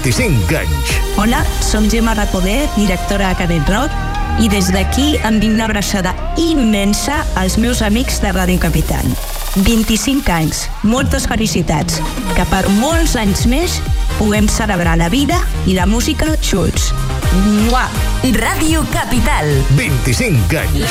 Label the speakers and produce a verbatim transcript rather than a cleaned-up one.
Speaker 1: vint-i-cinc anys.
Speaker 2: Hola, som Gemma Recoder, directora de Canet Rock, i des d'aquí envic una abraçada immensa als meus amics de Ràdio Capital. vint-i-cinc anys, moltes felicitats, que per molts anys més puguem celebrar la vida i la música junts. Mua!
Speaker 3: Ràdio Capital.
Speaker 1: vint-i-cinc anys.